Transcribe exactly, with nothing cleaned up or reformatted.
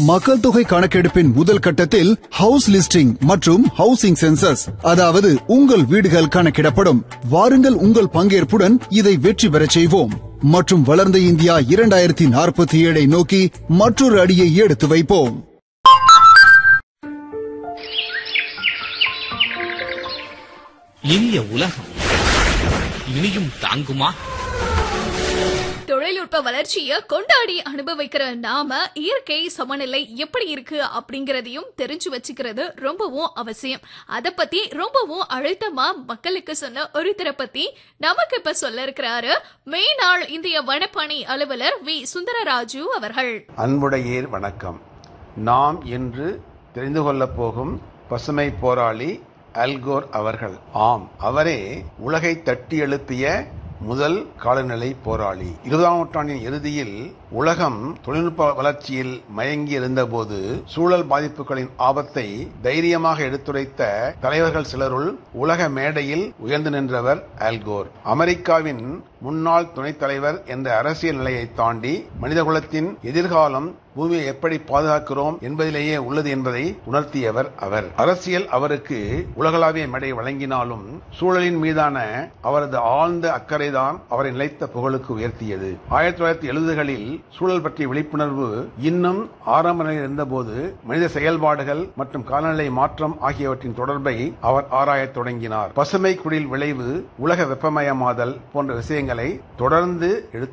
மக்கள் தொகை கணக்கெடுப்பின் முதல் கட்டத்தில் ஹவுஸ் லிஸ்டிங் மற்றும் ஹவுசிங் சென்சஸ், அதாவது உங்கள் வீடுகள் கணக்கிடப்படும். வாருங்கள், உங்கள் பங்கேற்புடன் இதை வெற்றி பெறச் செய்வோம் மற்றும் வளர்ந்த இந்தியா இரண்டாயிரத்தி நாற்பத்தி ஏழை நோக்கி மற்றொரு அடியை எடுத்து வைப்போம். இனிய உலகம் இனியும் தாங்குமா? தொழில்நுட்ப வளர்ச்சியை கொண்டாடி அனுபவிக்கிற நாம இயற்கை சமநிலை எப்படி இருக்கு அப்படிங்கறதையும் தெரிஞ்சு வச்சுக்கிறது ரொம்பவும் அவசியம். அத பத்தி ரொம்பவும் அழுத்தமா மக்களுக்கு சொன்ன ஒருத்தரை பத்தி நமக்கு இப்ப சொல்ல இருக்கிறாரு மேனாள் இந்திய வனப்பணி அலுவலர் வி சுந்தரராஜு அவர்கள். அன்புடையீர் வணக்கம். நாம் இன்று தெரிந்து கொள்ளப் போகும் பசுமை போராளி அல்கோர் அவர்கள். ஆம், அவரே உலகை தட்டி எழுப்பிய முதல் காலநிலை போராளி. இருபதாம் நூற்றாண்டின் இறுதியில் உலகம் தொழில்நுட்ப வளர்ச்சியில் மயங்கி இருந்தபோது சூழல் பாதிப்புகளின் ஆபத்தை தைரியமாக எடுத்துரைத்த தலைவர்கள் சிலருள் உலக மேடையில் உயர்ந்து நின்றவர் அல்கோர். அமெரிக்காவின் முன்னாள் துணைத் தலைவர் என்ற அரசியல் நிலையை தாண்டி மனிதகுலத்தின் எதிர்காலம் பூமியை எப்படி பாதுகாக்கிறோம் என்பதிலேயே உள்ளது என்பதை உணர்த்தியவர் அவர். அரசியல் அவருக்கு உலகளாவிய மேடை வழங்கினாலும் சூழலின் மீதான அவரது ஆழ்ந்த அக்கறைதான் அவரை நிலைத்த புகழுக்கு உயர்த்தியது. ஆயிரத்தி தொள்ளாயிரத்தி எழுபதுகளில் சூழல் பற்றிய விழிப்புணர்வு இன்னும் ஆரம்ப நிலையில் இருந்தபோது மனித செயல்பாடுகள் மற்றும் காலநிலை மாற்றம் ஆகியவற்றின் தொடர்பை அவர் ஆராயத் தொடங்கினார். பசுமை குடில் விளைவு, உலக வெப்பமயமாதல் போன்ற விஷயங்களை தொடர்ந்து எடுத்து